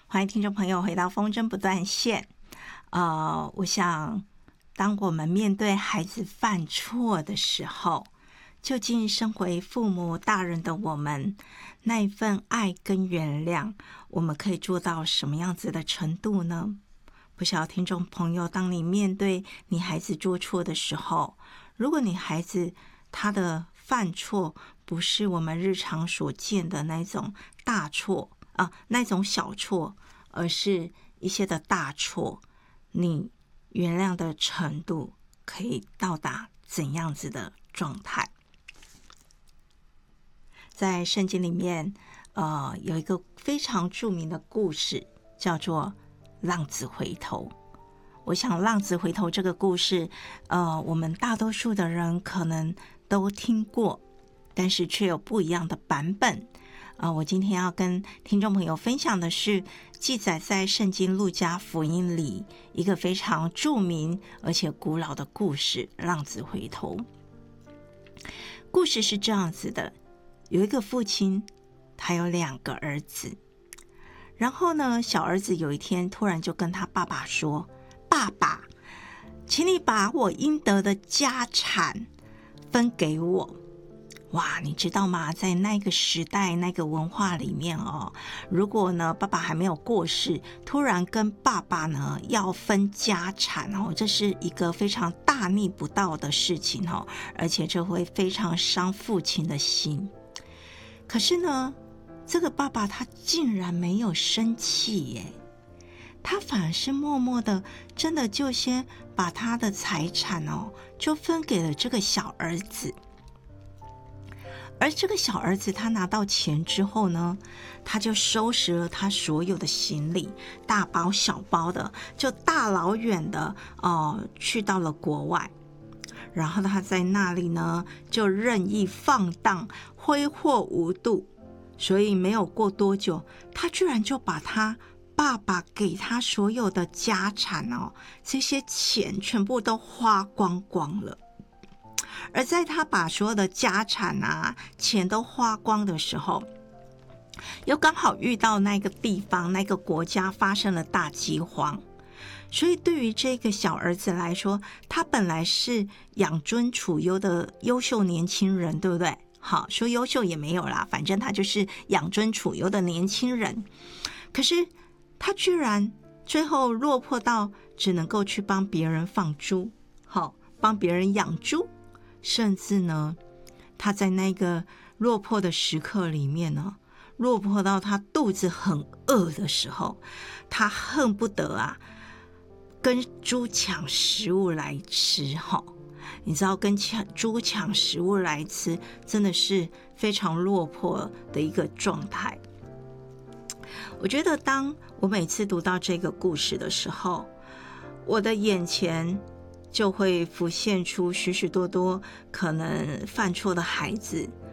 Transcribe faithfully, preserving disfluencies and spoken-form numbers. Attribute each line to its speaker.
Speaker 1: 欢迎听众朋友回到风筝不断线。呃，我想当我们面对孩子犯错的时候，究竟身为父母大人的我们，那一份爱跟原谅，我们可以做到什么样子的程度呢？不晓得听众朋友，当你面对你孩子做错的时候，如果你孩子他的犯错不是我们日常所见的那种大错啊，那种小错，而是一些的大错，你原谅的程度可以到达怎样子的状态？在圣经里面，呃，有一个非常著名的故事，叫做浪子回头。我想浪子回头这个故事，呃，我们大多数的人可能都听过，但是却有不一样的版本。呃，我今天要跟听众朋友分享的是记载在圣经路加福音里一个非常著名而且古老的故事——浪子回头。故事是这样子的，有一个父亲，他有两个儿子，然后呢，小儿子有一天突然就跟他爸爸说：“爸爸，请你把我应得的家产分给我。”哇，你知道吗？在那个时代、那个文化里面哦，如果呢爸爸还没有过世，突然跟爸爸呢要分家产哦，这是一个非常大逆不道的事情哦，而且这会非常伤父亲的心。可是呢，这个爸爸他竟然没有生气耶，他反而是默默的，真的就先把他的财产哦，就分给了这个小儿子。而这个小儿子他拿到钱之后呢，他就收拾了他所有的行李，大包小包的，就大老远的哦、呃，去到了国外。然后他在那里呢，就任意放荡，挥霍无度。所以没有过多久，他居然就把他爸爸给他所有的家产哦，这些钱全部都花光光了。而在他把所有的家产啊、钱都花光的时候，又刚好遇到那个地方、那个国家发生了大饥荒。所以对于这个小儿子来说，他本来是养尊处优的优秀年轻人，对不对？好，说优秀也没有啦，反正他就是养尊处优的年轻人。可是他居然最后落魄到只能够去帮别人放猪，好，帮别人养猪。甚至呢，他在那个落魄的时刻里面呢，落魄到他肚子很饿的时候，他恨不得啊跟猪抢食物来吃哈。你知道，跟抢猪抢食物来吃，真的是非常落魄的一个状态。我觉得，当我每次读到这个故事的时候，我的眼前就会浮现出许许多多可能犯错的孩子，